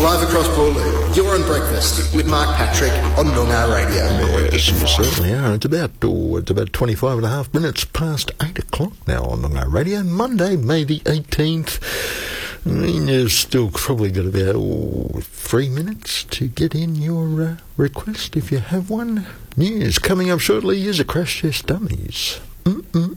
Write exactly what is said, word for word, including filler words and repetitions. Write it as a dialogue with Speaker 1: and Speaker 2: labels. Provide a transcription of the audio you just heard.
Speaker 1: Live across Broadloo, you're on Breakfast with Mark Patrick on Noongar Radio.
Speaker 2: Yes, you certainly are. It's about, oh, it's about twenty-five and a half minutes past eight o'clock now on Noongar Radio. Monday, May the eighteenth. I mean, you've still probably got about oh, three minutes to get in your uh, request if you have one. News coming up shortly is a Crash Test Dummies. Mm-mm.